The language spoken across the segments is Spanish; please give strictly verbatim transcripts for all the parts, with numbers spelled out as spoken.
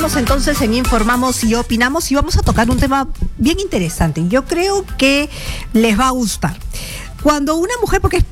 Entonces en Informamos y Opinamos y vamos a tocar un tema bien interesante. Yo creo que les va a gustar. Cuando una mujer, porque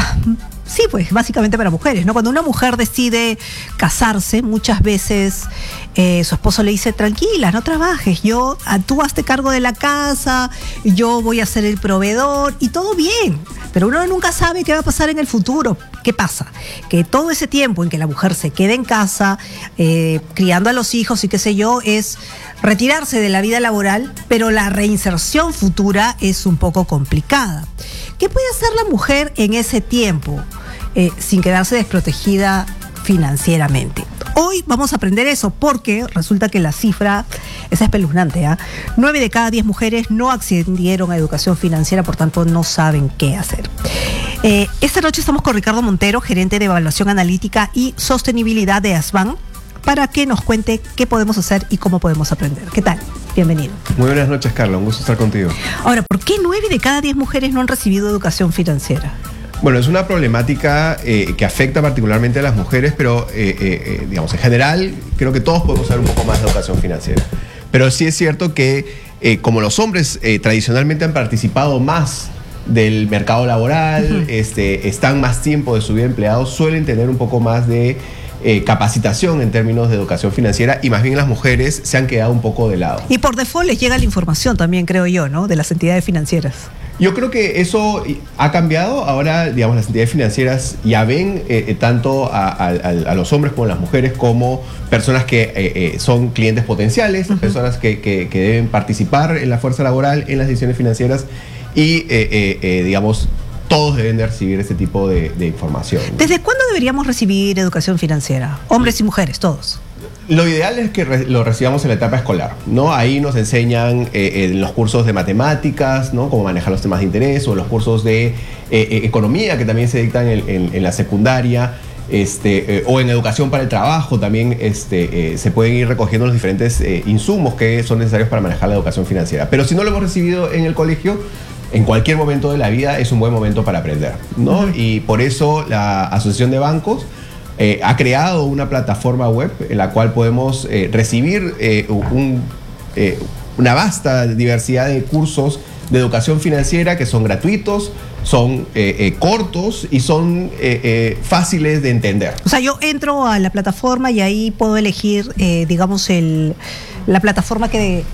sí, pues básicamente para mujeres, ¿no? Cuando una mujer decide casarse, muchas veces eh, su esposo le dice, tranquila, no trabajes, yo, tú hazte cargo de la casa, yo voy a ser el proveedor y todo bien. Pero uno nunca sabe qué va a pasar en el futuro. ¿Qué pasa? Que todo ese tiempo en que la mujer se queda en casa, eh, criando a los hijos y qué sé yo, es retirarse de la vida laboral, pero la reinserción futura es un poco complicada. ¿Qué puede hacer la mujer en ese tiempo eh, sin quedarse desprotegida financieramente? Hoy vamos a aprender eso porque resulta que la cifra es espeluznante, ¿eh? Nueve de cada diez mujeres no accedieron a educación financiera, por tanto no saben qué hacer. Eh, esta noche estamos con Ricardo Montero, gerente de evaluación analítica y sostenibilidad de ASBAN, para que nos cuente qué podemos hacer y cómo podemos aprender. ¿Qué tal? Bienvenido. Muy buenas noches, Carla. Un gusto estar contigo. Ahora, ¿por qué nueve de cada diez mujeres no han recibido educación financiera? Bueno, es una problemática eh, que afecta particularmente a las mujeres, pero eh, eh, digamos, en general, creo que todos podemos saber un poco más de educación financiera. Pero sí es cierto que eh, como los hombres eh, tradicionalmente han participado más del mercado laboral, uh-huh. este, están más tiempo de su vida empleados, suelen tener un poco más de eh, capacitación en términos de educación financiera y más bien las mujeres se han quedado un poco de lado. Y por default les llega la información también, creo yo, ¿no? De las entidades financieras. Yo creo que eso ha cambiado. Ahora, digamos, las entidades financieras ya ven eh, tanto a, a, a los hombres como a las mujeres como personas que eh, eh, son clientes potenciales, uh-huh. personas que, que, que deben participar en la fuerza laboral, en las decisiones financieras y, eh, eh, eh, digamos, todos deben de recibir este tipo de, de información. ¿Desde cuándo deberíamos recibir educación financiera? Hombres y mujeres, todos. Lo ideal es que re- lo recibamos en la etapa escolar, ¿no? Ahí nos enseñan eh, en los cursos de matemáticas, ¿no? Cómo manejar los temas de interés, o los cursos de eh, eh, economía que también se dictan en, en, en la secundaria, este, eh, o en educación para el trabajo también este, eh, se pueden ir recogiendo los diferentes eh, insumos que son necesarios para manejar la educación financiera. Pero si no lo hemos recibido en el colegio, en cualquier momento de la vida es un buen momento para aprender, ¿no? Uh-huh. Y por eso la Asociación de Bancos Eh, ha creado una plataforma web en la cual podemos eh, recibir eh, un, eh, una vasta diversidad de cursos de educación financiera que son gratuitos, son eh, eh, cortos y son eh, eh, fáciles de entender. O sea, yo entro a la plataforma y ahí puedo elegir, eh, digamos, el, la plataforma que...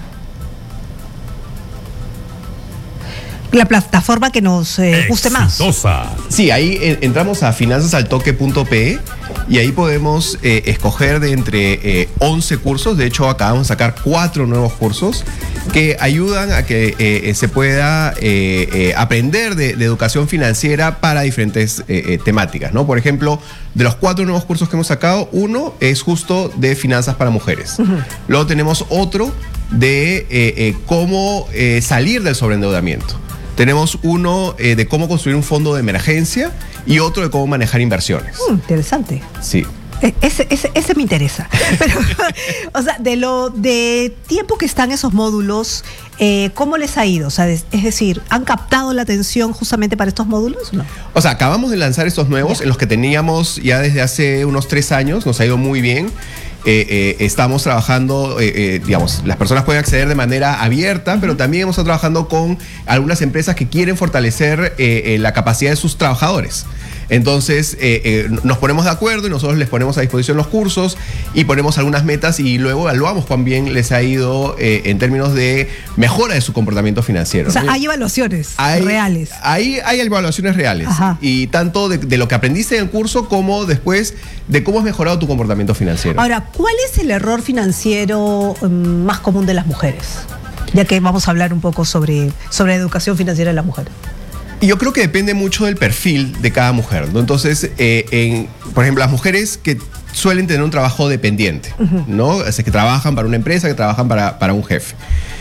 La plataforma que nos eh, guste más. Sí, ahí eh, entramos a finanzas al toque punto pe y ahí podemos eh, escoger de entre eh, once cursos. De hecho, acabamos de sacar cuatro nuevos cursos que ayudan a que eh, se pueda eh, eh, aprender de, de educación financiera para diferentes eh, eh, temáticas, ¿no? Por ejemplo, de los cuatro nuevos cursos que hemos sacado, uno es justo de finanzas para mujeres. Uh-huh. Luego tenemos otro de eh, eh, cómo eh, salir del sobreendeudamiento. Tenemos uno eh, de cómo construir un fondo de emergencia y otro de cómo manejar inversiones. Mm, interesante. Sí. Ese, ese, ese me interesa. Pero, o sea, de lo de tiempo que están esos módulos, eh, ¿cómo les ha ido? O sea, es, es decir, ¿han captado la atención justamente para estos módulos o no? O sea, acabamos de lanzar estos nuevos, ya. En los que teníamos ya desde hace unos tres años, nos ha ido muy bien. Eh, eh, estamos trabajando, eh, eh, digamos, las personas pueden acceder de manera abierta, pero también hemos estado trabajando con algunas empresas que quieren fortalecer eh, eh, la capacidad de sus trabajadores. Entonces, eh, eh, nos ponemos de acuerdo y nosotros les ponemos a disposición los cursos y ponemos algunas metas y luego evaluamos cuán bien les ha ido eh, en términos de mejora de su comportamiento financiero. O sea, ¿no? hay evaluaciones hay, reales. Hay, hay evaluaciones reales. Ajá. Y tanto de, de lo que aprendiste en el curso como después de cómo has mejorado tu comportamiento financiero. Ahora, ¿cuál es el error financiero um, más común de las mujeres? Ya que vamos a hablar un poco sobre, sobre educación financiera de las mujeres. Y yo creo que depende mucho del perfil de cada mujer, ¿no? Entonces, eh, en, por ejemplo, las mujeres que suelen tener un trabajo dependiente, uh-huh. ¿no? O sea, que trabajan para una empresa, que trabajan para, para un jefe.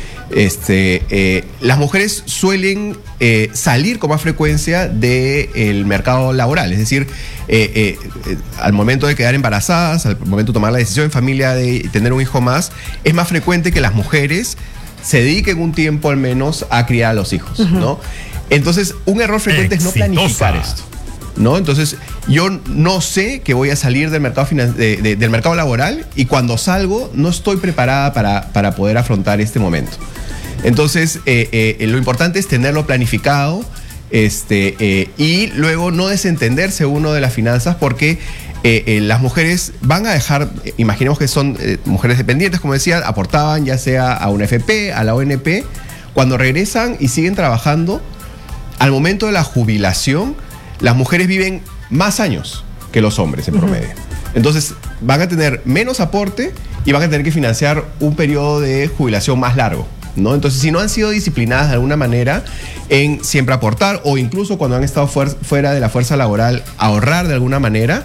Este, eh, las mujeres suelen eh, salir con más frecuencia del mercado laboral, es decir, eh, eh, eh, al momento de quedar embarazadas, al momento de tomar la decisión en familia de tener un hijo más, es más frecuente que las mujeres se dediquen un tiempo al menos a criar a los hijos, uh-huh. ¿no? Entonces, un error frecuente Exitosa. es no planificar esto. ¿no? Entonces, yo no sé que voy a salir del mercado, finan- de, de, del mercado laboral y cuando salgo no estoy preparada para, para poder afrontar este momento. Entonces, eh, eh, lo importante es tenerlo planificado este, eh, y luego no desentenderse uno de las finanzas porque eh, eh, las mujeres van a dejar, eh, imaginemos que son eh, mujeres dependientes, como decía, aportaban ya sea a una F P, a la O N P, cuando regresan y siguen trabajando, al momento de la jubilación, las mujeres viven más años que los hombres en promedio. Uh-huh. Entonces van a tener menos aporte y van a tener que financiar un periodo de jubilación más largo, ¿no? Entonces, si no han sido disciplinadas de alguna manera en siempre aportar o incluso cuando han estado fuer- fuera de la fuerza laboral, ahorrar de alguna manera,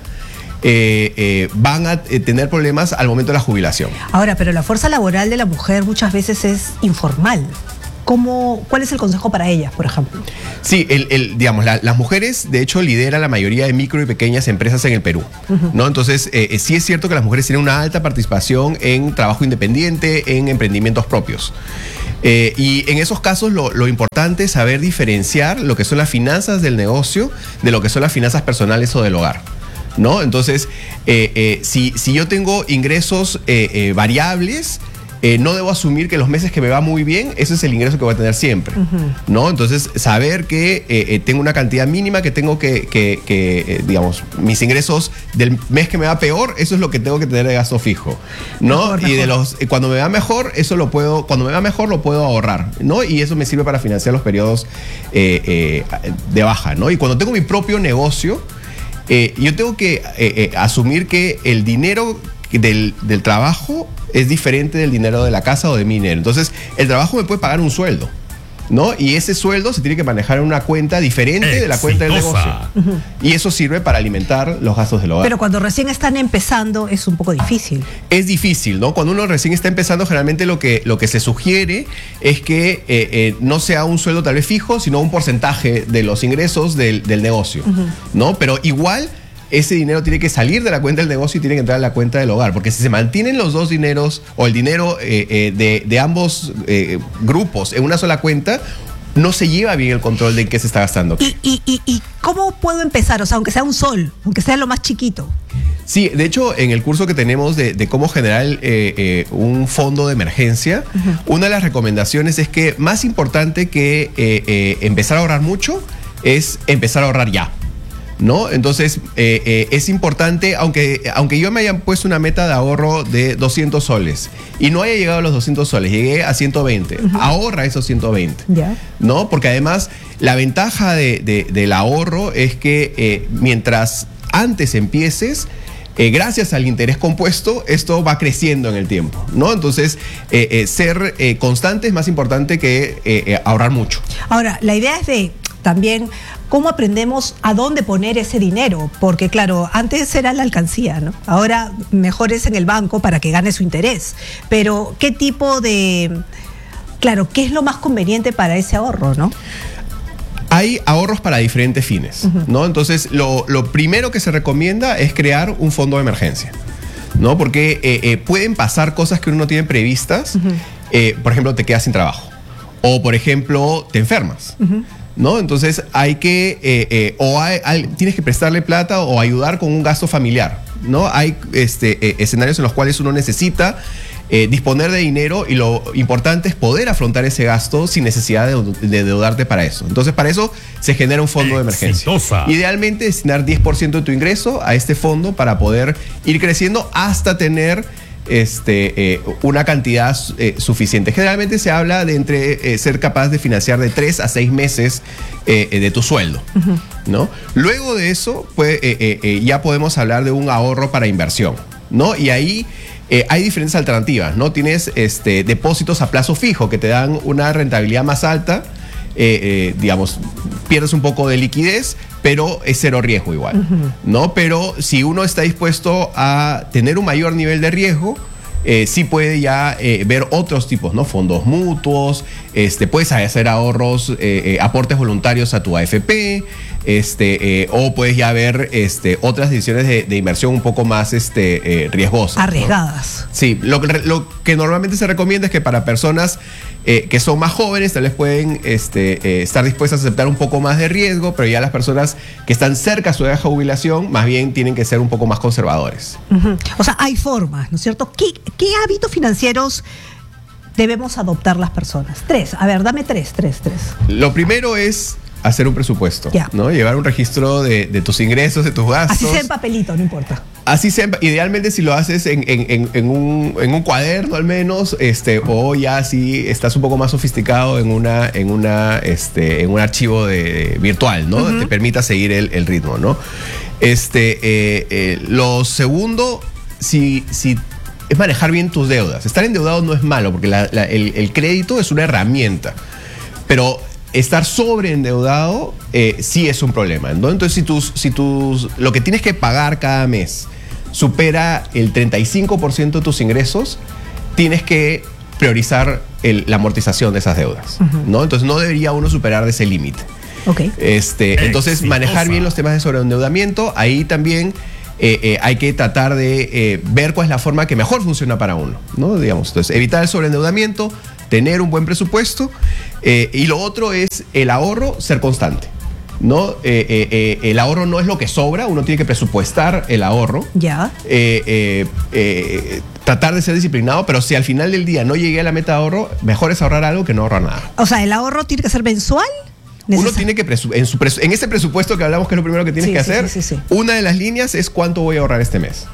eh, eh, van a eh, tener problemas al momento de la jubilación. Ahora, pero la fuerza laboral de la mujer muchas veces es informal. ¿Cómo, ¿Cuál es el consejo para ellas, por ejemplo? Sí, el, el, digamos, la, las mujeres de hecho lideran la mayoría de micro y pequeñas empresas en el Perú, uh-huh. ¿no? Entonces, eh, sí es cierto que las mujeres tienen una alta participación en trabajo independiente, en emprendimientos propios. Eh, y en esos casos lo, lo importante es saber diferenciar lo que son las finanzas del negocio de lo que son las finanzas personales o del hogar, ¿no? Entonces, eh, eh, si, si yo tengo ingresos eh, eh, variables, Eh, no debo asumir que los meses que me va muy bien, ese es el ingreso que voy a tener siempre, uh-huh. ¿no? Entonces, saber que eh, eh, tengo una cantidad mínima que tengo que, que, que eh, digamos, mis ingresos del mes que me va peor, eso es lo que tengo que tener de gasto fijo, ¿no? Mejor, y mejor. de los eh, cuando me va mejor, eso lo puedo, cuando me va mejor lo puedo ahorrar, ¿no? Y eso me sirve para financiar los periodos eh, eh, de baja, ¿no? Y cuando tengo mi propio negocio, eh, yo tengo que eh, eh, asumir que el dinero Del, del trabajo es diferente del dinero de la casa o de mi dinero. Entonces, el trabajo me puede pagar un sueldo, ¿no? Y ese sueldo se tiene que manejar en una cuenta diferente Exitosa. de la cuenta del negocio. Uh-huh. Y eso sirve para alimentar los gastos del hogar. Pero cuando recién están empezando es un poco difícil. Es difícil, ¿no? Cuando uno recién está empezando, generalmente lo que, lo que se sugiere es que eh, eh, no sea un sueldo tal vez fijo, sino un porcentaje de los ingresos del, del negocio, uh-huh. ¿no? Pero igual ese dinero tiene que salir de la cuenta del negocio y tiene que entrar a la cuenta del hogar, porque si se mantienen los dos dineros o el dinero eh, eh, de, de ambos eh, grupos en una sola cuenta, no se lleva bien el control de qué se está gastando. ¿Y, y, y, y cómo puedo empezar? O sea, aunque sea un sol, aunque sea lo más chiquito. Sí, de hecho, en el curso que tenemos de, de cómo generar eh, eh, un fondo de emergencia, uh-huh. una de las recomendaciones es que más importante que eh, eh, empezar a ahorrar mucho es empezar a ahorrar ya, ¿no? Entonces, eh, eh, es importante, aunque, aunque yo me haya puesto una meta de ahorro de doscientos soles y no haya llegado a los doscientos soles, llegué a ciento veinte, uh-huh. ahorra esos ciento veinte, yeah. ¿no? Porque además, la ventaja de, de, del ahorro es que eh, mientras antes empieces, Eh, gracias al interés compuesto, esto va creciendo en el tiempo, ¿no? Entonces, eh, eh, ser eh, constante es más importante que eh, eh, ahorrar mucho. Ahora, la idea es de también cómo aprendemos a dónde poner ese dinero, porque claro, antes era la alcancía, ¿no? Ahora mejor es en el banco para que gane su interés, pero ¿qué tipo de, claro, qué es lo más conveniente para ese ahorro, ¿no? Hay ahorros para diferentes fines, uh-huh. ¿no? Entonces, lo, lo primero que se recomienda es crear un fondo de emergencia, ¿no? Porque eh, eh, pueden pasar cosas que uno no tiene previstas. Uh-huh. Eh, por ejemplo, te quedas sin trabajo. O, por ejemplo, te enfermas, uh-huh. ¿no? Entonces, hay que... Eh, eh, o hay, hay, tienes que prestarle plata o ayudar con un gasto familiar, ¿no? Hay este, eh, escenarios en los cuales uno necesita Eh, disponer de dinero y lo importante es poder afrontar ese gasto sin necesidad de, de endeudarte para eso. Entonces, para eso se genera un fondo de emergencia. Exitosa. Idealmente, destinar diez por ciento de tu ingreso a este fondo para poder ir creciendo hasta tener este, eh, una cantidad eh, suficiente. Generalmente se habla de entre eh, ser capaz de financiar de tres a seis meses eh, de tu sueldo, uh-huh. ¿no? Luego de eso, pues, eh, eh, eh, ya podemos hablar de un ahorro para inversión, ¿no? Y ahí Eh, hay diferentes alternativas, ¿no? Tienes este, depósitos a plazo fijo que te dan una rentabilidad más alta, eh, eh, digamos, pierdes un poco de liquidez, pero es cero riesgo igual, uh-huh. ¿no? Pero si uno está dispuesto a tener un mayor nivel de riesgo, eh, sí puede ya eh, ver otros tipos, ¿no? Fondos mutuos, este, puedes hacer ahorros, eh, eh, aportes voluntarios a tu A F P, este, eh, o puedes ya ver este, otras decisiones de, de inversión un poco más este, eh, riesgosas. Arriesgadas. ¿No? Sí, lo que, lo que normalmente se recomienda es que para personas eh, que son más jóvenes, tal vez pueden este, eh, estar dispuestas a aceptar un poco más de riesgo, pero ya las personas que están cerca a su edad de jubilación, más bien tienen que ser un poco más conservadores. Uh-huh. O sea, hay formas, ¿no es cierto? ¿Qué, qué hábitos financieros debemos adoptar las personas? Tres, a ver, dame tres, tres, tres. Lo primero es hacer un presupuesto, ya. ¿no? Llevar un registro de, de tus ingresos, de tus gastos. Así sea en papelito, no importa. Así sea, idealmente si lo haces en, en, en, en, un, en un cuaderno al menos, este, o ya si estás un poco más sofisticado en una, en una, este, en un archivo de, virtual, ¿no? Uh-huh. Te permita seguir el, el ritmo, ¿no? Este, eh, eh, lo segundo, si, si es manejar bien tus deudas. Estar endeudado no es malo, porque la, la, el, el crédito es una herramienta, pero estar sobreendeudado eh, sí es un problema, ¿no? Entonces, si tus, si tus, lo que tienes que pagar cada mes supera el treinta y cinco por ciento de tus ingresos, tienes que priorizar el, la amortización de esas deudas, uh-huh. ¿no? Entonces, no debería uno superar de ese límite. Okay. Este, entonces, Exitosa. manejar bien los temas de sobreendeudamiento, ahí también eh, eh, hay que tratar de eh, ver cuál es la forma que mejor funciona para uno, ¿no? Digamos, entonces, evitar el sobreendeudamiento, tener un buen presupuesto, eh, y lo otro es el ahorro, ser constante, ¿no? Eh, eh, eh, el ahorro no es lo que sobra, uno tiene que presupuestar el ahorro. Ya. Eh, eh, eh, tratar de ser disciplinado, pero si al final del día no llegué a la meta de ahorro, mejor es ahorrar algo que no ahorrar nada. O sea, ¿el ahorro tiene que ser mensual? Uno tiene que, presu- en, su presu- en ese presupuesto que hablamos, que es lo primero que tienes sí, que sí, hacer, sí, sí, sí. una de las líneas es cuánto voy a ahorrar este mes,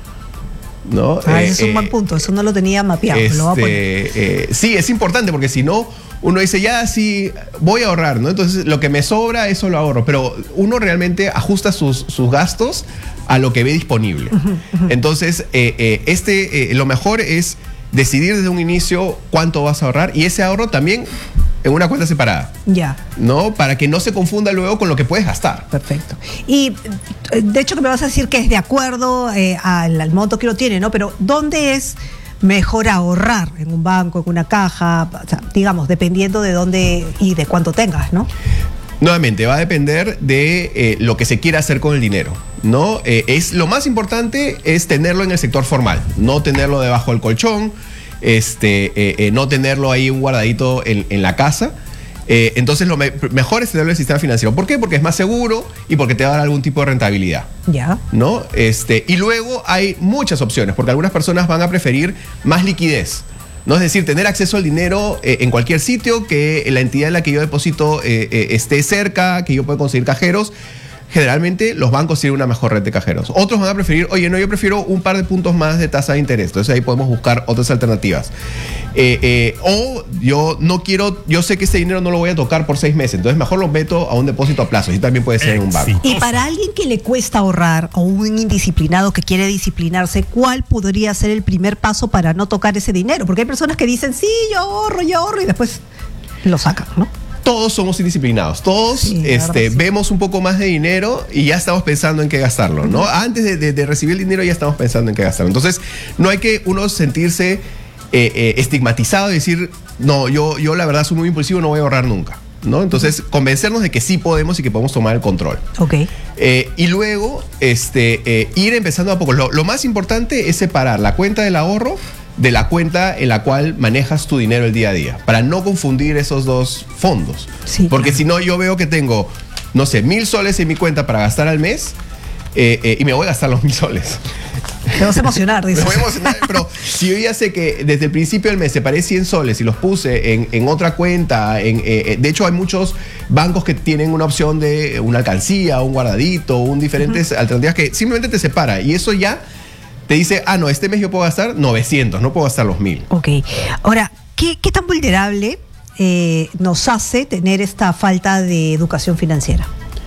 ¿no? Ah, eh, ese es un eh, buen punto, eso no lo tenía mapeado. Este, lo voy a poner. Eh, sí, es importante porque si no, uno dice, ya sí, voy a ahorrar, ¿no? Entonces, lo que me sobra, eso lo ahorro, pero uno realmente ajusta sus, sus gastos a lo que ve disponible. Uh-huh, uh-huh. Entonces, eh, eh, este, eh, lo mejor es decidir desde un inicio cuánto vas a ahorrar y ese ahorro también en una cuenta separada. Ya. ¿No? Para que no se confunda luego con lo que puedes gastar. Perfecto. Y de hecho que me vas a decir que es de acuerdo eh, al, al monto que uno tiene, ¿no? Pero ¿dónde es mejor ahorrar? ¿En un banco, en una caja? O sea, digamos, dependiendo de dónde y de cuánto tengas, ¿no? Nuevamente, va a depender de eh, lo que se quiera hacer con el dinero, ¿no? Eh, es, lo más importante es tenerlo en el sector formal, no tenerlo debajo del colchón, este, eh, eh, no tenerlo ahí un guardadito en, en la casa. Eh, entonces lo me- mejor es tenerlo en el sistema financiero. ¿Por qué? Porque es más seguro y porque te va a dar algún tipo de rentabilidad. Ya. ¿No? Este, y luego hay muchas opciones, porque algunas personas van a preferir más liquidez. ¿No? Es decir, tener acceso al dinero eh, en cualquier sitio, que la entidad en la que yo deposito eh, eh, esté cerca, que yo pueda conseguir cajeros. Generalmente los bancos tienen una mejor red de cajeros. Otros van a preferir, oye, no, yo prefiero un par de puntos más de tasa de interés. Entonces ahí podemos buscar otras alternativas. Eh, eh, o yo no quiero, yo sé que ese dinero no lo voy a tocar por seis meses, entonces mejor lo meto a un depósito a plazo. Y también puede ser en un banco. Y para alguien que le cuesta ahorrar o un indisciplinado que quiere disciplinarse, ¿cuál podría ser el primer paso para no tocar ese dinero? Porque hay personas que dicen, sí, yo ahorro, yo ahorro, y después lo sacan, ¿no? Todos somos indisciplinados, todos Sí, este, sí. vemos un poco más de dinero y ya estamos pensando en qué gastarlo, ¿no? Antes de, de- de recibir el dinero ya estamos pensando en qué gastarlo. Entonces, no hay que uno sentirse eh, eh, estigmatizado y decir, no, yo, yo la verdad soy muy impulsivo, no voy a ahorrar nunca, ¿no? Entonces, convencernos de que sí podemos y que podemos tomar el control. Ok. Eh, y luego, este, eh, ir empezando a poco. Lo, lo más importante es separar la cuenta del ahorro de la cuenta en la cual manejas tu dinero el día a día, para no confundir esos dos fondos. Sí, Porque claro. si no, yo veo que tengo, no sé, mil soles en mi cuenta para gastar al mes eh, eh, y me voy a gastar los mil soles. Te vas a emocionar, Me dices. voy a emocionar, pero si yo ya sé que desde el principio del mes separé cien soles y los puse en, en otra cuenta, en, eh, de hecho hay muchos bancos que tienen una opción de una alcancía, un guardadito, un diferentes uh-huh. alternativas que simplemente te separa y eso ya te dice, ah, no, este mes yo puedo gastar novecientos, no puedo gastar los mil. Ok. Ahora, ¿qué, qué tan vulnerable eh, nos hace tener esta falta de educación financiera?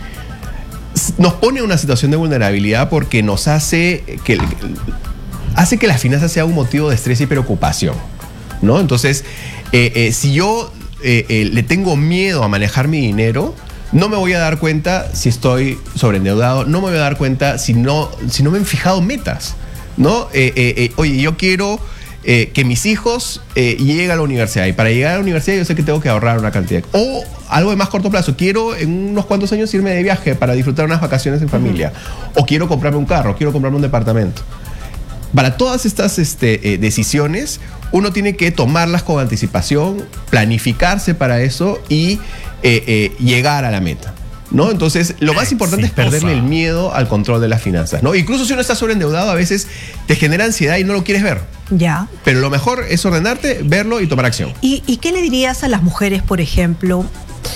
Nos pone en una situación de vulnerabilidad porque nos hace que, hace que las finanzas sea un motivo de estrés y preocupación, ¿no? Entonces, eh, eh, si yo eh, eh, le tengo miedo a manejar mi dinero, no me voy a dar cuenta si estoy sobreendeudado, no me voy a dar cuenta si no, si no me han fijado metas, ¿no? Eh, eh, eh, oye, yo quiero eh, que mis hijos eh, lleguen a la universidad y para llegar a la universidad yo sé que tengo que ahorrar una cantidad. O algo de más corto plazo. Quiero en unos cuantos años irme de viaje para disfrutar unas vacaciones en familia. Uh-huh. O quiero comprarme un carro, quiero comprarme un departamento. Para todas estas este, eh, decisiones, uno tiene que tomarlas con anticipación, planificarse para eso y eh, eh, llegar a la meta, ¿no? Entonces, lo más importante es perderle el miedo al control de las finanzas, ¿no? Incluso si uno está sobreendeudado, a veces te genera ansiedad y no lo quieres ver. Ya. Pero lo mejor es ordenarte, verlo y tomar acción. ¿Y, y qué le dirías a las mujeres, por ejemplo,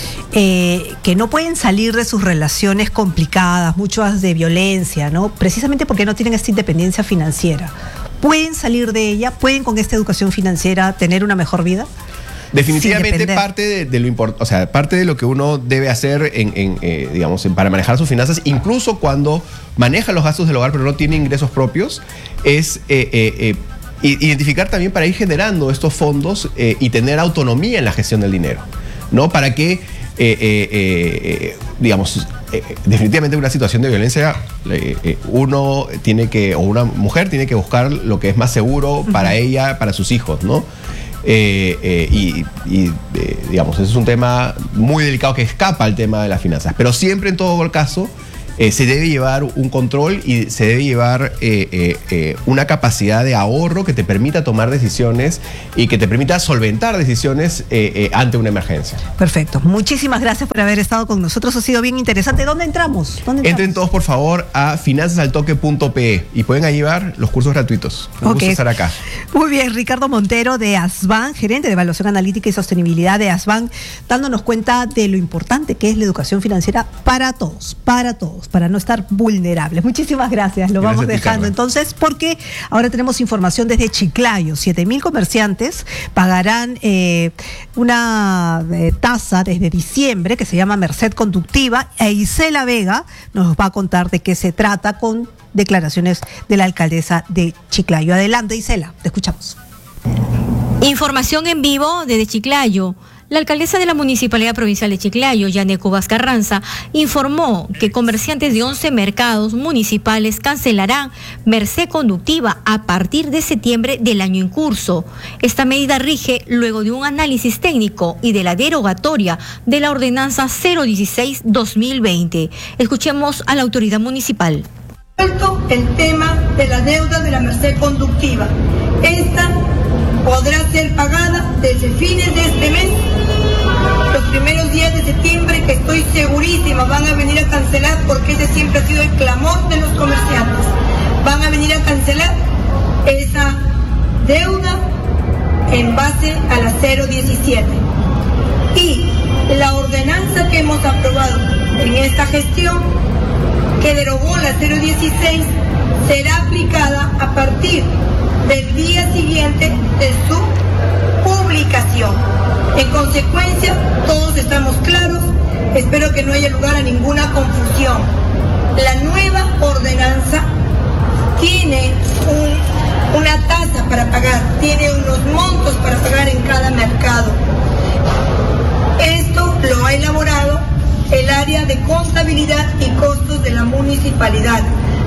eh, que no pueden salir de sus relaciones complicadas, muchas de violencia, ¿no? Precisamente porque no tienen esta independencia financiera? ¿Pueden salir de ella? ¿Pueden con esta educación financiera tener una mejor vida? Definitivamente parte de, de lo importante, o sea, parte de lo que uno debe hacer en, en eh, digamos, en, para manejar sus finanzas, incluso cuando maneja los gastos del hogar pero no tiene ingresos propios, es eh, eh, eh, identificar también para ir generando estos fondos eh, y tener autonomía en la gestión del dinero, ¿no? Para que, eh, eh, eh, digamos, eh, definitivamente en una situación de violencia, eh, eh, uno tiene que, o una mujer tiene que buscar lo que es más seguro para uh-huh. ella, para sus hijos, ¿no? Eh, eh, y, y eh, digamos, ese es un tema muy delicado que escapa al tema de las finanzas, pero siempre en todo el caso eh, se debe llevar un control y se debe llevar eh, eh, eh, una capacidad de ahorro que te permita tomar decisiones y que te permita solventar decisiones eh, eh, ante una emergencia. Perfecto. Muchísimas gracias por haber estado con nosotros. Ha sido bien interesante. ¿Dónde entramos? ¿Dónde entramos? Entren todos, por favor, a finanzas al toque punto pe y pueden ahí llevar los cursos gratuitos. Un okay. gusto estar acá. Muy bien, Ricardo Montero de Asban, gerente de evaluación analítica y sostenibilidad de Asban, dándonos cuenta de lo importante que es la educación financiera para todos, para todos, para no estar vulnerables. Muchísimas gracias, lo gracias vamos dejando ti, entonces, porque ahora tenemos información desde Chiclayo. siete mil comerciantes pagarán eh, una eh, tasa desde diciembre que se llama Merced Conductiva, e Isela Vega nos va a contar de qué se trata con declaraciones de la alcaldesa de Chiclayo. Adelante, Isela, te escuchamos. Información en vivo desde Chiclayo. La alcaldesa de la Municipalidad Provincial de Chiclayo, Yaneco Vázcarranza, informó que comerciantes de once mercados municipales cancelarán merced conductiva a partir de septiembre del año en curso. Esta medida rige luego de un análisis técnico y de la derogatoria de la ordenanza cero dieciséis guión dos mil veinte. Escuchemos a la autoridad municipal. El tema de la deuda de la merced conductiva. Esta podrá ser pagada desde fines de este mes, los primeros días de septiembre, que estoy segurísima van a venir a cancelar, porque ese siempre ha sido el clamor de los comerciantes. Van a venir a cancelar esa deuda en base a la cero diecisiete. Y la ordenanza que hemos aprobado en esta gestión, que derogó la cero dieciséis, será aplicada a partir del día siguiente de su publicación. En consecuencia, todos estamos claros. Espero que no haya lugar a ninguna confusión. La nueva ordenanza tiene un, una tasa para pagar, tiene unos montos para pagar en cada mercado. Esto lo ha elaborado el área de contabilidad y costos de la municipalidad.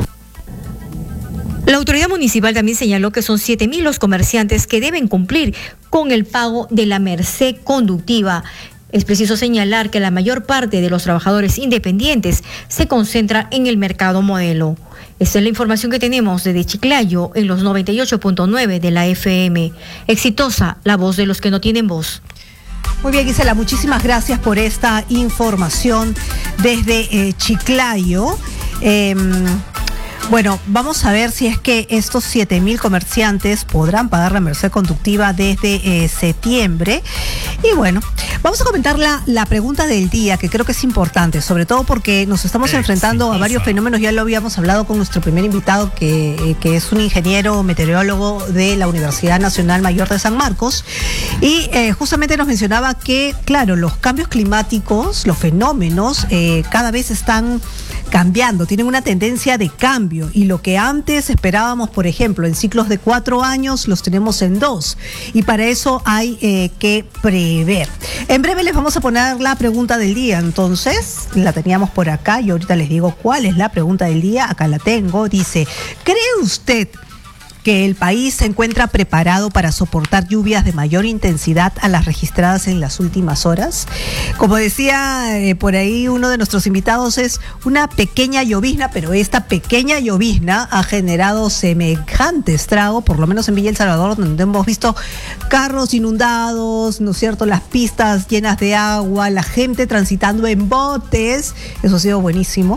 La autoridad municipal también señaló que son siete mil los comerciantes que deben cumplir con el pago de la merced conductiva. Es preciso señalar que la mayor parte de los trabajadores independientes se concentra en el mercado modelo. Esta es la información que tenemos desde Chiclayo en los noventa y ocho punto nueve de la F M. Exitosa, la voz de los que no tienen voz. Muy bien, Gisela, muchísimas gracias por esta información desde eh, Chiclayo. Eh, Bueno, vamos a ver si es que estos siete mil comerciantes podrán pagar la merced conductiva desde eh, septiembre. Y bueno, vamos a comentar la, la pregunta del día, que creo que es importante, sobre todo porque nos estamos enfrentando a varios fenómenos. Ya lo habíamos hablado con nuestro primer invitado, que, eh, que es un ingeniero meteorólogo de la Universidad Nacional Mayor de San Marcos. Y eh, justamente nos mencionaba que, claro, los cambios climáticos, los fenómenos, eh, cada vez están cambiando, tienen una tendencia de cambio, y lo que antes esperábamos, por ejemplo, en ciclos de cuatro años, los tenemos en dos, y para eso hay eh, que prever. En breve les vamos a poner la pregunta del día, entonces, la teníamos por acá, y ahorita les digo cuál es la pregunta del día. Acá la tengo, dice: ¿cree usted que el país se encuentra preparado para soportar lluvias de mayor intensidad a las registradas en las últimas horas. Como decía eh, por ahí uno de nuestros invitados, es una pequeña llovizna, pero esta pequeña llovizna ha generado semejante estrago, por lo menos en Villa El Salvador, donde hemos visto carros inundados, ¿no es cierto?, las pistas llenas de agua, la gente transitando en botes. Eso ha sido buenísimo.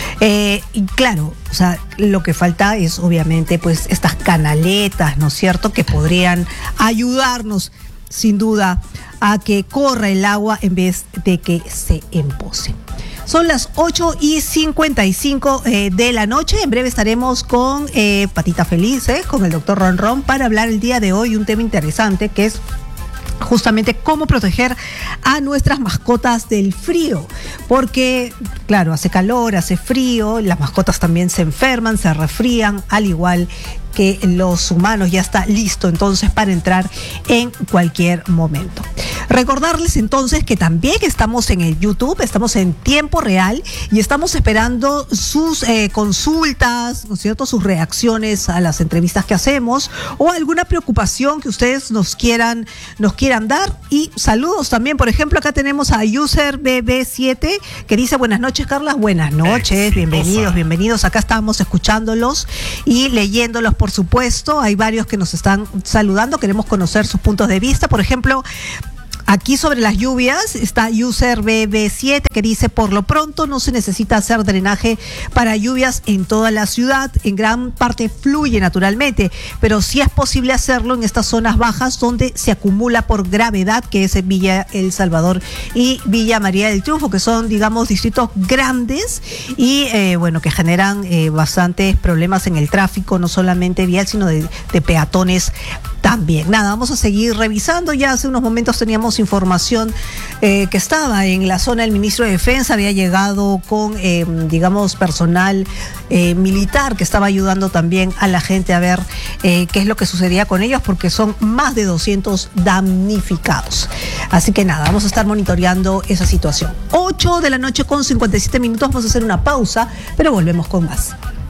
Eh, y claro, o sea, lo que falta es obviamente pues estas canaletas, ¿no es cierto?, que podrían ayudarnos sin duda a que corra el agua en vez de que se empose. Son las ocho y cincuenta y cinco eh, de la noche. En breve estaremos con eh, Patita Feliz, eh, con el doctor Ron Ron, para hablar el día de hoy un tema interesante que es justamente cómo proteger a nuestras mascotas del frío, porque claro, hace calor, hace frío, las mascotas también se enferman, se resfrían, al igual que los humanos. Ya está listo entonces para entrar en cualquier momento. Recordarles entonces que también estamos en el YouTube, estamos en tiempo real y estamos esperando sus eh, consultas, ¿no es cierto?, sus reacciones a las entrevistas que hacemos o alguna preocupación que ustedes nos quieran, nos quieran dar. Y saludos también, por ejemplo, acá tenemos a User B B siete que dice: buenas noches, Carla. Buenas noches, Exitosa. bienvenidos, bienvenidos. Acá estamos escuchándolos y leyéndolos, por supuesto. Hay varios que nos están saludando, queremos conocer sus puntos de vista. Por ejemplo, aquí sobre las lluvias está User B B siete que dice: por lo pronto no se necesita hacer drenaje para lluvias en toda la ciudad, en gran parte fluye naturalmente, pero sí es posible hacerlo en estas zonas bajas donde se acumula por gravedad, que es Villa El Salvador y Villa María del Triunfo, que son, digamos, distritos grandes y eh, bueno, que generan eh, bastantes problemas en el tráfico, no solamente vial, sino de, de peatones también. Nada, vamos a seguir revisando. Ya hace unos momentos teníamos información eh, que estaba en la zona del ministro de Defensa, había llegado con, eh, digamos, personal eh, militar que estaba ayudando también a la gente a ver eh, qué es lo que sucedía con ellos, porque son más de doscientos damnificados. Así que nada, vamos a estar monitoreando esa situación. ocho de la noche con cincuenta y siete minutos, vamos a hacer una pausa, pero volvemos con más.